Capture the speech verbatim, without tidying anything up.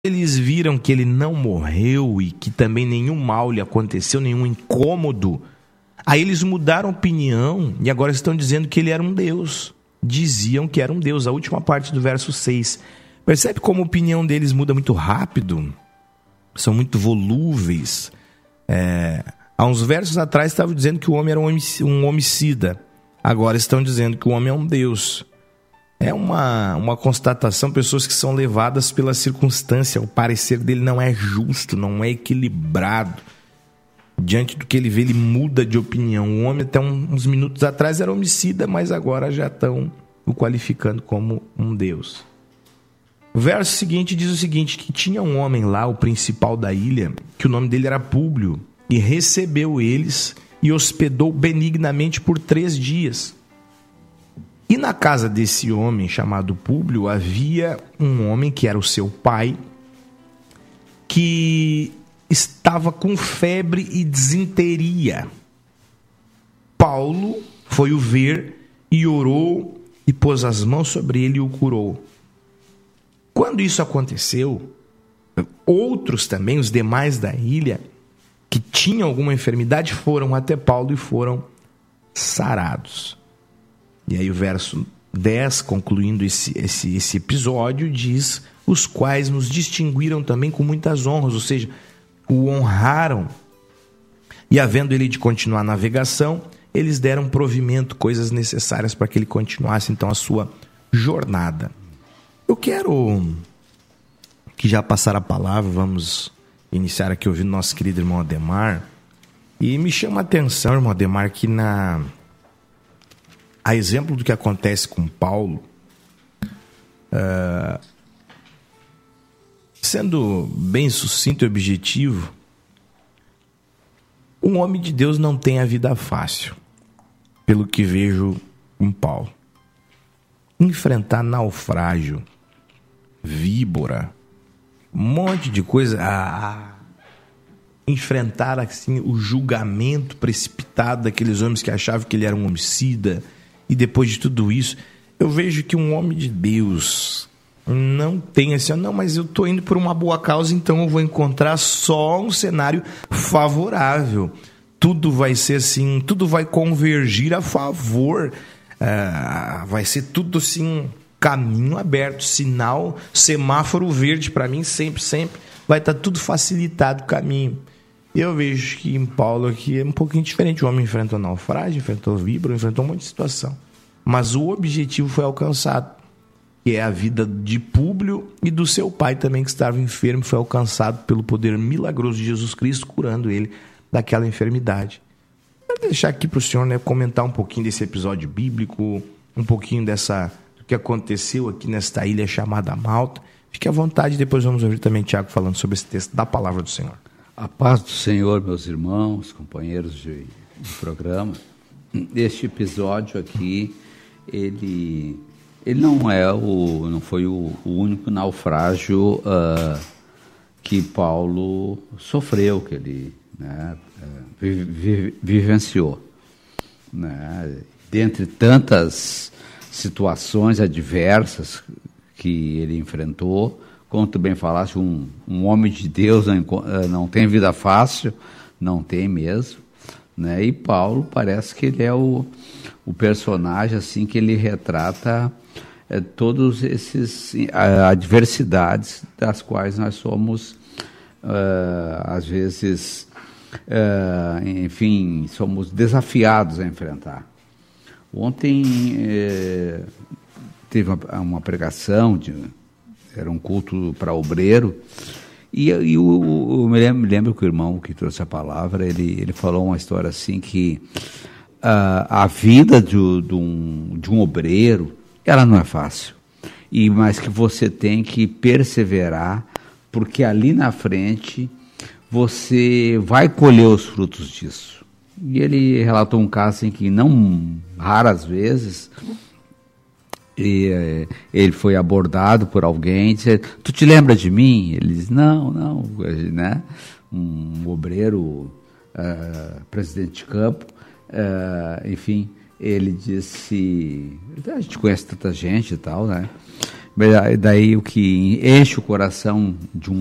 eles viram que ele não morreu e que também nenhum mal lhe aconteceu, nenhum incômodo, aí eles mudaram a opinião e agora estão dizendo que ele era um Deus. Diziam que era um Deus, a última parte do verso seis. Percebe como a opinião deles muda muito rápido? São muito volúveis. É, há uns versos atrás estavam dizendo que o homem era um homicida. Agora estão dizendo que o homem é um Deus. É uma, uma constatação, pessoas que são levadas pela circunstância. O parecer dele não é justo, não é equilibrado. Diante do que ele vê, ele muda de opinião. O homem até uns minutos atrás era homicida, mas agora já estão o qualificando como um Deus. O verso seguinte diz o seguinte, que tinha um homem lá, o principal da ilha, que o nome dele era Públio, e recebeu eles e hospedou benignamente por três dias. E na casa desse homem chamado Públio havia um homem que era o seu pai, que estava com febre e disenteria. Paulo foi o ver e orou e pôs as mãos sobre ele e o curou. Quando isso aconteceu, outros também, os demais da ilha, que tinham alguma enfermidade, foram até Paulo e foram sarados. E aí o verso dez, concluindo esse, esse, esse episódio, diz: os quais nos distinguiram também com muitas honras, ou seja, o honraram. E havendo ele de continuar a navegação, eles deram provimento, coisas necessárias para que ele continuasse então a sua jornada. Eu quero que já passar a palavra, vamos iniciar aqui ouvindo nosso querido irmão Ademar. E me chama a atenção, irmão Ademar, que na... a exemplo do que acontece com Paulo, uh, sendo bem sucinto e objetivo, um homem de Deus não tem a vida fácil, pelo que vejo em Paulo. Enfrentar naufrágio, víbora, um monte de coisa, ah, enfrentar assim, o julgamento precipitado daqueles homens que achavam que ele era um homicida. E depois de tudo isso, eu vejo que um homem de Deus não tem assim, não, mas eu estou indo por uma boa causa, então eu vou encontrar só um cenário favorável. Tudo vai ser assim, tudo vai convergir a favor. Uh, vai ser tudo assim, caminho aberto, sinal, semáforo verde para mim, sempre, sempre. Vai estar tudo facilitado o caminho. Eu vejo que em Paulo aqui é um pouquinho diferente. O homem enfrentou naufrágio, enfrentou víbora, enfrentou um monte de situação. Mas o objetivo foi alcançado, que é a vida de Públio e do seu pai também, que estava enfermo, foi alcançado pelo poder milagroso de Jesus Cristo, curando ele daquela enfermidade. Vou deixar aqui para o senhor, né, comentar um pouquinho desse episódio bíblico, um pouquinho dessa, do que aconteceu aqui nesta ilha chamada Malta. Fique à vontade, depois vamos ouvir também Tiago falando sobre esse texto da palavra do Senhor. A paz do Senhor, meus irmãos, companheiros de, de programa. Este episódio aqui, ele, ele não é o, não foi o, o único naufrágio uh, que Paulo sofreu, que ele, né, vi, vi, vivenciou, né? Dentre tantas situações adversas que ele enfrentou, como tu bem falaste, um, um homem de Deus não, não tem vida fácil, não tem mesmo, né? E Paulo parece que ele é o, o personagem assim que ele retrata é, todos esses a, adversidades das quais nós somos uh, às vezes uh, enfim, somos desafiados a enfrentar. Ontem eh, teve uma, uma pregação de era um culto para obreiro, e, e o, o, me, lembro, me lembro que o irmão que trouxe a palavra, ele, ele falou uma história assim que uh, a vida de, de, um, de um obreiro, ela não é fácil, e, mas que você tem que perseverar, porque ali na frente você vai colher os frutos disso. E ele relatou um caso em que não raras vezes E, ele foi abordado por alguém, disse: tu te lembra de mim? Ele diz: não, não, né? Um obreiro, uh, presidente de campo, uh, enfim, ele disse: a gente conhece tanta gente e tal, né? Daí o que enche o coração de um